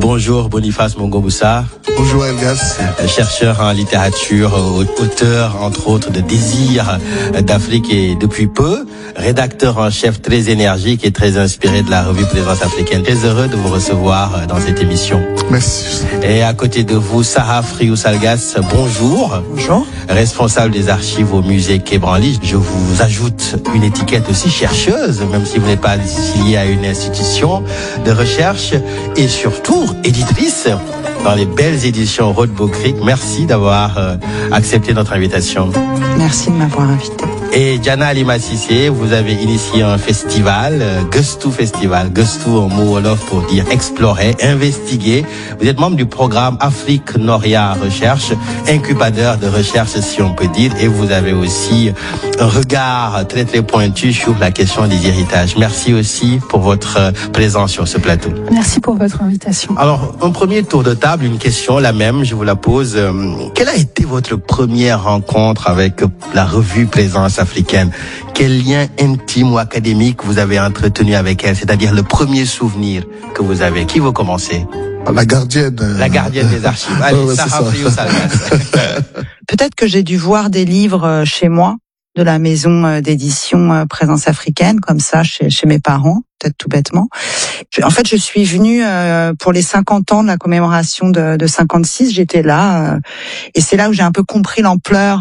Bonjour Boniface Mungombusa. Bonjour Elias. Chercheur en littérature, auteur entre autres de Désirs d'Afrique et depuis peu, rédacteur en chef très énergique et très inspiré de la revue Présence africaine. Très heureux de vous recevoir dans cette émission. Merci. Et à côté de vous, Sarah Friou-Salgas, bonjour. Bonjour. Responsable des archives au musée Quai Branly. Je vous ajoute une étiquette aussi chercheuse, même si vous n'êtes pas affilié à une institution de recherche, et surtout éditrice dans les belles éditions Rothbo Creek. Merci d'avoir accepté notre invitation. Merci de m'avoir invité. Et Diana Alima Cissé, vous avez initié un festival, Gustou Festival. Gustou en mot wolof pour dire explorer, investiguer. Vous êtes membre du programme Afrique Noria Recherche, incubateur de recherche si on peut dire, et vous avez aussi un regard très très pointu sur la question des héritages. Merci aussi pour votre présence sur ce plateau. Merci pour votre invitation. Alors, un premier tour de table, une question, la même, je vous la pose. Quelle a été votre première rencontre avec la revue Présence africaine? Quel lien intime ou académique vous avez entretenu avec elle? C'est-à-dire le premier souvenir que vous avez. Qui veut commencer? La gardienne. La gardienne des archives. Allez, ouais, Sarah Friou-Salgas. Peut-être que j'ai dû voir des livres chez moi, de la maison d'édition Présence africaine, comme ça, chez mes parents, peut-être tout bêtement. En fait, je suis venue pour les 50 ans de la commémoration de 56, j'étais là, et c'est là où j'ai un peu compris l'ampleur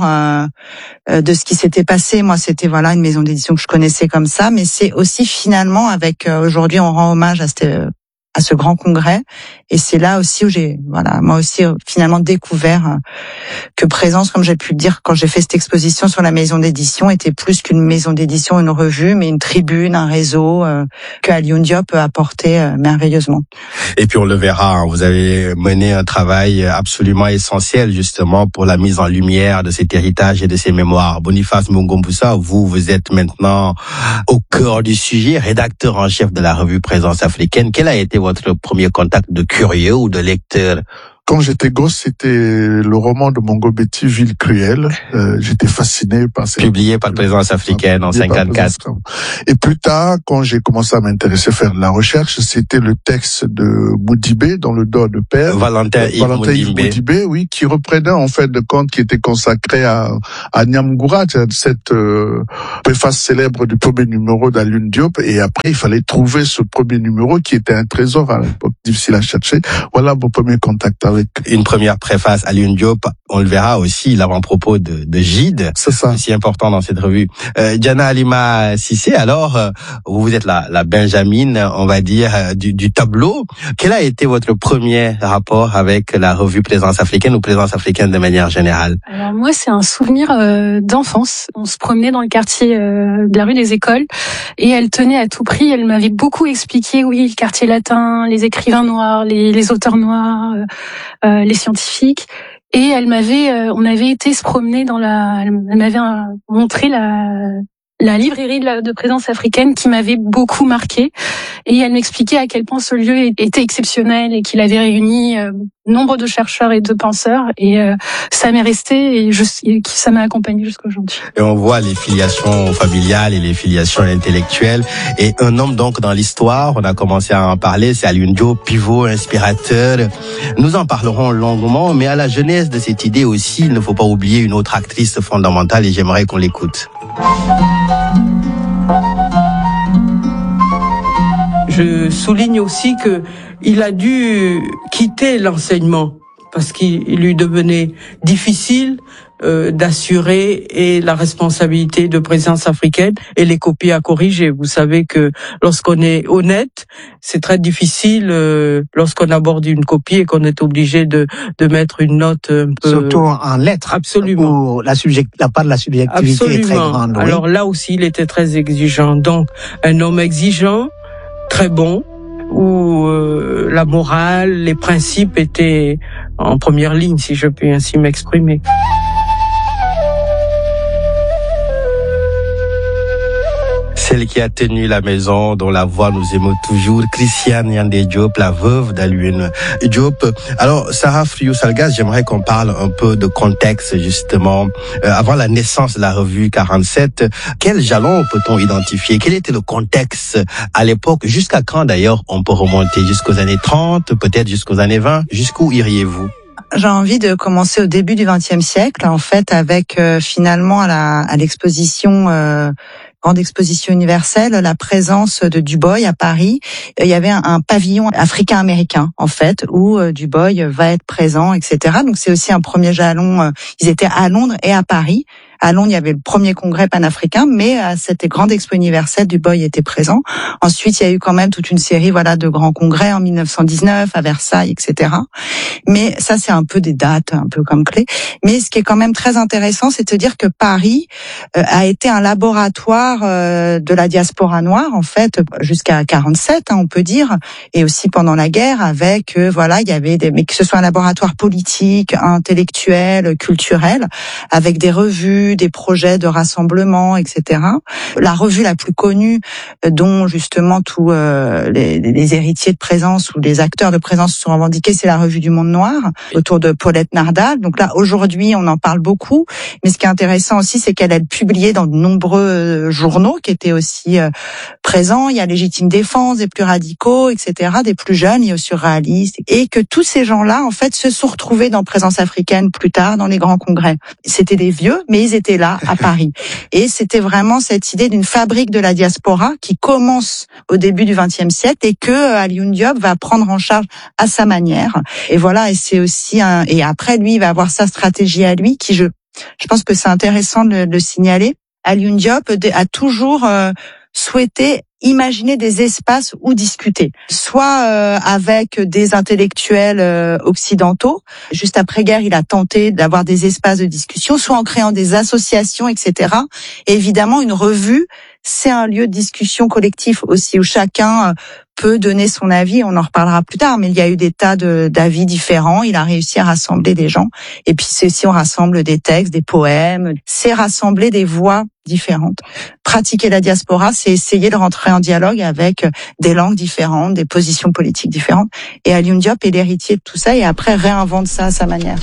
de ce qui s'était passé. Moi, c'était une maison d'édition que je connaissais comme ça, mais c'est aussi finalement avec aujourd'hui on rend hommage à ce grand congrès, et c'est là aussi où j'ai moi aussi finalement découvert que Présence, comme j'ai pu le dire quand j'ai fait cette exposition sur la maison d'édition, était plus qu'une maison d'édition, une revue, mais une tribune, un réseau que Alioune Diop apportait merveilleusement. Et puis on le verra, vous avez mené un travail absolument essentiel justement pour la mise en lumière de cet héritage et de ces mémoires. Boniface Mungombusa, vous êtes maintenant au cœur du sujet, rédacteur en chef de la revue Présence africaine. Quel a été votre premier contact de curieux ou de lecteur? Quand j'étais gosse, c'était le roman de Mongobeti, Ville cruelle. J'étais fasciné par cette... Publié par Présence africaine en 54. Et plus tard, quand j'ai commencé à m'intéresser à faire de la recherche, c'était le texte de Moudibé, dans le dos de père. Valentin Yves Moudibé, oui, qui reprenait en fait le conte qui était consacré à Nyamgoura, cette préface célèbre du premier numéro d'Alioune Diop. Et après, il fallait trouver ce premier numéro qui était un trésor à l'époque, difficile à chercher. Voilà mon premier contact avec une première préface à Alioune Diop. On le verra aussi, l'avant-propos de Gide. C'est ça. Si important dans cette revue. Diana Alima Cissé, alors, vous êtes la Benjamine, on va dire, du tableau. Quel a été votre premier rapport avec la revue Présence africaine ou Présence africaine de manière générale? Alors moi, c'est un souvenir d'enfance. On se promenait dans le quartier de la rue des Écoles et elle tenait à tout prix. Elle m'avait beaucoup expliqué, oui, le quartier latin, les écrivains noirs, les auteurs noirs, les scientifiques. Et on avait été se promener elle m'avait montré la librairie de Présence africaine qui m'avait beaucoup marqué, et elle m'expliquait à quel point ce lieu était exceptionnel et qu'il avait réuni nombre de chercheurs et de penseurs, et ça m'est resté et ça m'a accompagné jusqu'à aujourd'hui. Et on voit les filiations familiales et les filiations intellectuelles, et un homme donc dans l'histoire, on a commencé à en parler, c'est Alioune Diop, pivot, inspirateur. Nous en parlerons longuement, mais à la genèse de cette idée aussi, il ne faut pas oublier une autre actrice fondamentale, et j'aimerais qu'on l'écoute. Je souligne aussi que il a dû quitter l'enseignement parce qu'il lui devenait difficile d'assurer et la responsabilité de Présence africaine et les copies à corriger. Vous savez que lorsqu'on est honnête, c'est très difficile lorsqu'on aborde une copie et qu'on est obligé de mettre une note un peu... Surtout en lettres. Absolument. Où la part de la subjectivité Absolument. est très grande. Oui. Alors là aussi, il était très exigeant. Donc, un homme exigeant, très bon, où la morale, les principes étaient en première ligne, si je puis ainsi m'exprimer. Celle qui a tenu la maison, dont la voix nous émeut toujours, Christiane Yandé Diop, la veuve d'Alioune Diop. Alors, Sarah Friou-Salgas, j'aimerais qu'on parle un peu de contexte, justement. Avant la naissance de la revue 47, quel jalon peut-on identifier? Quel était le contexte à l'époque? Jusqu'à quand, d'ailleurs, on peut remonter? Jusqu'aux années 30, peut-être jusqu'aux années 20? Jusqu'où iriez-vous? J'ai envie de commencer au début du XXe siècle, en fait, avec finalement à l'exposition, grande exposition universelle, la présence de Du Bois à Paris. Il y avait un pavillon africain-américain, en fait, où Du Bois va être présent, etc. Donc c'est aussi un premier jalon. Ils étaient à Londres et à Paris. À Londres, il y avait le premier congrès panafricain, mais à cette grande expo universelle, Du Bois était présent. Ensuite, il y a eu quand même toute une série, de grands congrès en 1919 à Versailles, etc. Mais ça, c'est un peu des dates, un peu comme clé. Mais ce qui est quand même très intéressant, c'est de se dire que Paris a été un laboratoire de la diaspora noire, en fait, jusqu'à 47, on peut dire, et aussi pendant la guerre, avec, il y avait mais que ce soit un laboratoire politique, intellectuel, culturel, avec des revues, des projets de rassemblement, etc. La revue la plus connue, dont justement tous les héritiers de présence ou les acteurs de présence sont revendiqués, c'est la revue du Monde Noir, autour de Paulette Nardal. Donc là, aujourd'hui, on en parle beaucoup, mais ce qui est intéressant aussi, c'est qu'elle publiait dans de nombreux journaux qui étaient aussi présents. Il y a Légitime Défense, des plus radicaux, etc., des plus jeunes, il y a surréalistes, et que tous ces gens-là, en fait, se sont retrouvés dans Présence africaine plus tard, dans les grands congrès. C'était des vieux, mais ils étaient là, à Paris. Et c'était vraiment cette idée d'une fabrique de la diaspora qui commence au début du XXe siècle et que Alioune Diop va prendre en charge à sa manière. Et voilà, et c'est aussi et après, lui, il va avoir sa stratégie à lui qui, je pense que c'est intéressant de le signaler. Alioune Diop a toujours souhaité imaginer des espaces où discuter, soit avec des intellectuels occidentaux. Juste après-guerre, il a tenté d'avoir des espaces de discussion, soit en créant des associations, etc. Et évidemment, une revue, c'est un lieu de discussion collectif aussi, où chacun peut donner son avis. On en reparlera plus tard, mais il y a eu des tas d'avis différents. Il a réussi à rassembler des gens. Et puis c'est aussi, on rassemble des textes, des poèmes. C'est rassembler des voix différentes. Pratiquer la diaspora, c'est essayer de rentrer en dialogue avec des langues différentes, des positions politiques différentes. Et Alioune Diop est l'héritier de tout ça et après réinvente ça à sa manière.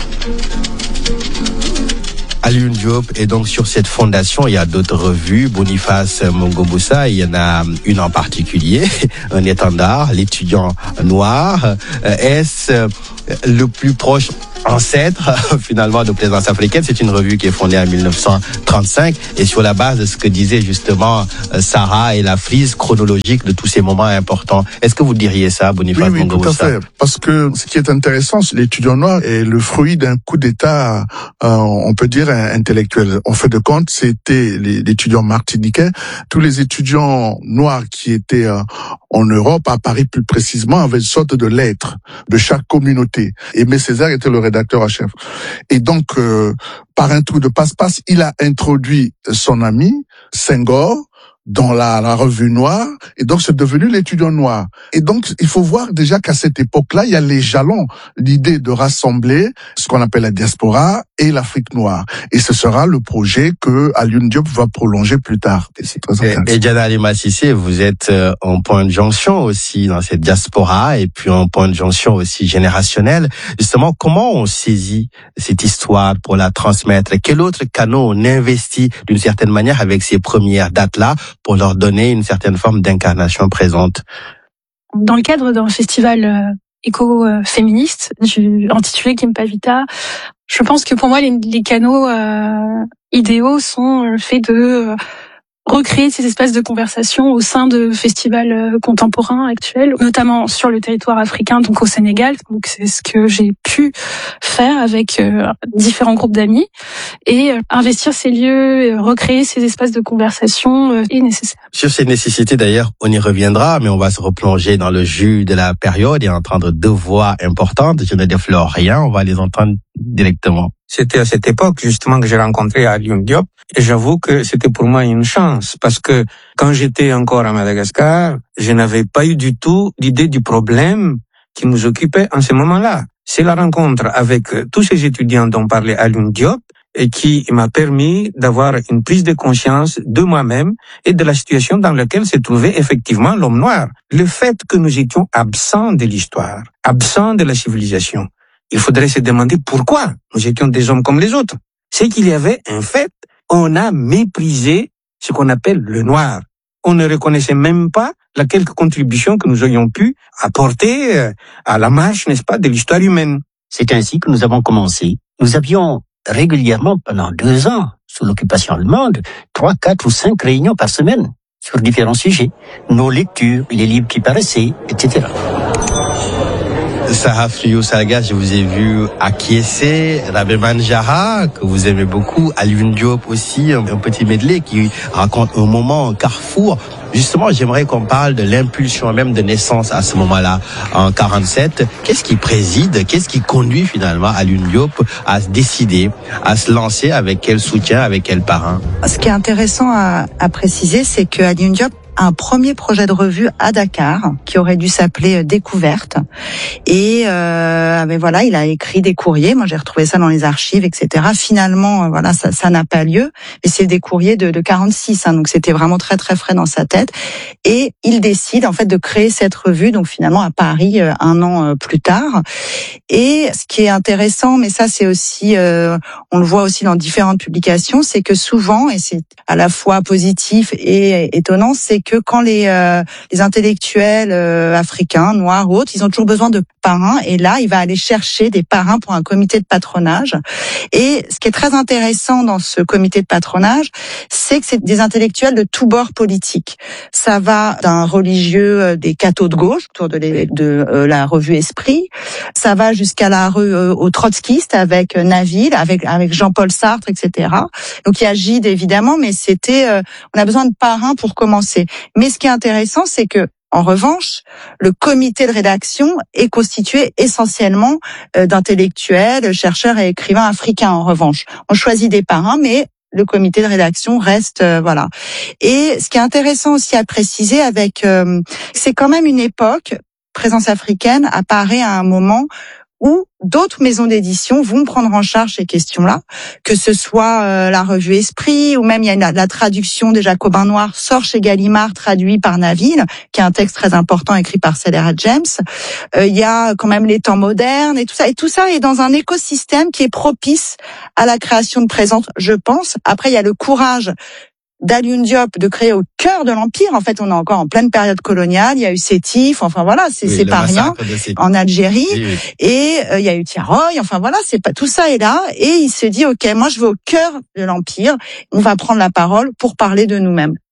Alioune Diop, et donc sur cette fondation, il y a d'autres revues, Boniface Mongoboussa, il y en a une en particulier, un étendard, l'étudiant noir. Est-ce le plus proche ancêtre finalement de Présence africaine? C'est une revue qui est fondée en 1935 et sur la base de ce que disait justement Sarah et la frise chronologique de tous ces moments importants. Est-ce que vous diriez ça, Boniface Mongoboussa? Oui, tout à fait. Parce que ce qui est intéressant, c'est l'étudiant noir est le fruit d'un coup d'État, on peut dire intellectuel. En fait de compte, c'était l'étudiant martiniquais. Tous les étudiants noirs qui étaient en Europe, à Paris plus précisément, avaient une sorte de lettre de chaque communauté. Et Aimé Césaire était le rédacteur en chef. Et donc, par un tour de passe-passe, il a introduit son ami Senghor dans la revue noire, et donc c'est devenu l'étudiant noir. Et donc, il faut voir déjà qu'à cette époque-là, il y a les jalons, l'idée de rassembler ce qu'on appelle la diaspora et l'Afrique noire. Et ce sera le projet que Alioune Diop va prolonger plus tard. Et c'est très intéressant. Et Diana Alima Cissé, vous êtes en point de jonction aussi dans cette diaspora, et puis en point de jonction aussi générationnel. Justement, comment on saisit cette histoire pour la transmettre? Quel autre canot on investit d'une certaine manière avec ces premières dates-là pour leur donner une certaine forme d'incarnation présente? Dans le cadre d'un festival éco-féministe intitulé Kimpa Vita, je pense que pour moi les canaux idéaux sont le fait de recréer ces espaces de conversation au sein de festivals contemporains actuels, notamment sur le territoire africain, donc au Sénégal. Donc c'est ce que j'ai pu faire avec différents groupes d'amis, et investir ces lieux, recréer ces espaces de conversation est nécessaire. Sur ces nécessités d'ailleurs, on y reviendra, mais on va se replonger dans le jus de la période et entendre deux voix importantes. Je ne déflore rien, on va les entendre directement. C'était à cette époque justement que j'ai rencontré Alioune Diop, et j'avoue que c'était pour moi une chance, parce que quand j'étais encore à Madagascar, je n'avais pas eu du tout l'idée du problème qui nous occupait en ce moment-là. C'est la rencontre avec tous ces étudiants dont parlait Alioune Diop, et qui m'a permis d'avoir une prise de conscience de moi-même et de la situation dans laquelle se trouvait effectivement l'homme noir. Le fait que nous étions absents de l'histoire, absents de la civilisation, il faudrait se demander pourquoi nous étions des hommes comme les autres. C'est qu'il y avait un fait, on a méprisé ce qu'on appelle le noir. On ne reconnaissait même pas la quelque contribution que nous aurions pu apporter à la marche, n'est-ce pas, de l'histoire humaine. C'est ainsi que nous avons commencé. Nous avions régulièrement, pendant 2 ans, sous l'occupation allemande, 3, 4 ou 5 réunions par semaine sur différents sujets. Nos lectures, les livres qui paraissaient, etc. Sarah Friou Salga, je vous ai vu acquiescer, Rabé Manjara, que vous aimez beaucoup, Alioune Diop aussi, un petit medley qui raconte un moment, un carrefour. Justement, j'aimerais qu'on parle de l'impulsion même de naissance à ce moment-là, en 47. Qu'est-ce qui préside, qu'est-ce qui conduit finalement Alioune Diop à se décider, à se lancer, avec quel soutien, avec quel parrain? Ce qui est intéressant à préciser, c'est que Alioune Diop a un premier projet de revue à Dakar qui aurait dû s'appeler Découverte, et mais voilà, il a écrit des courriers. Moi, j'ai retrouvé ça dans les archives, etc. Finalement, voilà, ça n'a pas lieu. Mais c'est des courriers de 46, hein, donc c'était vraiment très très frais dans sa tête. Et il décide en fait de créer cette revue, donc finalement à Paris 1 an plus tard. Et ce qui est intéressant, mais ça c'est aussi, on le voit aussi dans différentes publications, c'est que souvent, et c'est à la fois positif et étonnant, c'est que quand les intellectuels africains, noirs ou autres, ils ont toujours besoin de parrains, et là, il va aller chercher des parrains pour un comité de patronage. Et ce qui est très intéressant dans ce comité de patronage, c'est que c'est des intellectuels de tous bords politiques. Ça va d'un religieux des cathos de gauche, autour de la revue Esprit. Ça va jusqu'à la rue aux trotskistes avec Naville, avec Jean-Paul Sartre, etc. Donc il y a Gide évidemment, mais on a besoin de parrains pour commencer. Mais ce qui est intéressant, c'est que en revanche, le comité de rédaction est constitué essentiellement d'intellectuels, chercheurs et écrivains africains. En revanche, on choisit des parrains, mais le comité de rédaction reste voilà. Et ce qui est intéressant aussi à préciser, c'est quand même une époque. Présence africaine apparaît à un moment où d'autres maisons d'édition vont prendre en charge ces questions-là, que ce soit la revue Esprit, ou même il y a la traduction des Jacobins noirs sort chez Gallimard, traduit par Naville, qui est un texte très important écrit par Celera James. Il y a quand même les temps modernes et tout ça est dans un écosystème qui est propice à la création de présence, je pense. Après, il y a le courage d'Alioune Diop de créer au cœur de l'Empire. En fait, on est encore en pleine période coloniale. Il y a eu Sétif, enfin voilà, c'est pas rien, en Algérie. Oui. Et il y a eu Tiaroy, enfin voilà, c'est pas, tout ça est là. Et il se dit, ok, moi je vais au cœur de l'Empire. On va prendre la parole pour parler de nous-mêmes.